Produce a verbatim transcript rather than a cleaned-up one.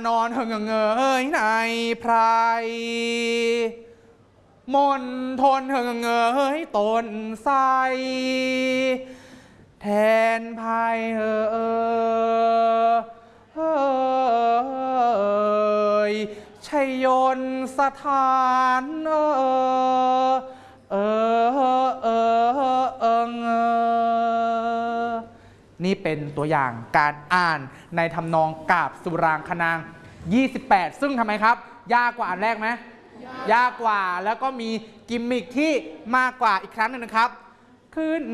านอนเฮงเงยในไพรมนทนเฮงเงยต้นไทรแทนภัยเออเอยชัยยนสถานเออเออเออเออนี่เป็นตัวอย่างการอ่านในทำนองกาบสุรางคนางยี่สิบแปดซึ่งทำไมครับยากกว่าอันแรกไหมยากกว่าแล้วก็มีกิมมิคที่มากกว่าอีกครั้งหนึ่งนะครับขึ้น